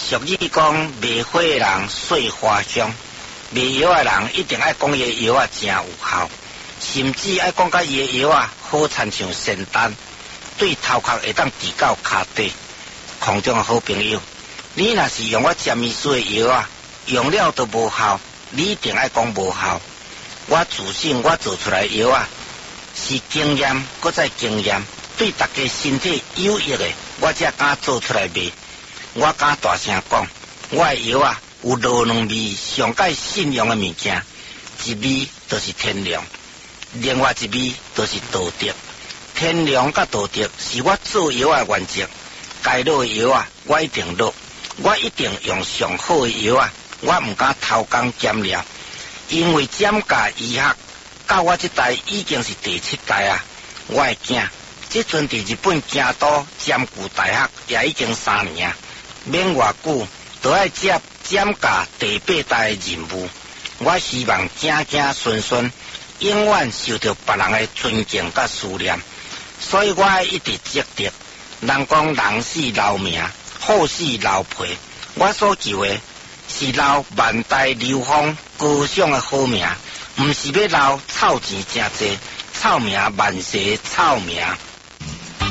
俗语讲，卖花的人说花香，卖药的人一定爱讲伊的药啊真有效，甚至爱讲甲伊的药啊好亲像仙丹，对头壳会当治到骹底。空中的好朋友，你若是用我占医师的药啊，用了都无效，你一定爱讲无效。我自信我做出来的药啊，是经验，搁再经验，对大家身体有益的，我才敢做出来卖。我敢大声讲，我的药啊有落两味上界信用的物件，一味就是天良，另外一味就是道德。天良甲道德是我做药的原则，该落的药啊，我一定落，我一定用上好的药啊，我唔敢偷工减料，因为减价医学到我这代已经是第7代啊，我的囝即阵伫日本京都占据大学也已经3年啊。免偌久，都要接减价第8代的任务。我希望正正顺顺，永远受到别人的尊敬甲思念。所以我要一直积极。人讲人死留名，好死留皮。我所求的是留万代流芳高尚的好名，唔是要留臭钱真济，臭名万世臭名。